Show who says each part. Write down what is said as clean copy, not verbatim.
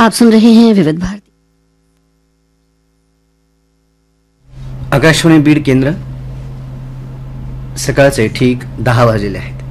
Speaker 1: आप सुन रहे हैं विविध भारती
Speaker 2: आकाशवाणी बीड केंद्र. सकाळचे ठीक 10 वाजलेले आहेत.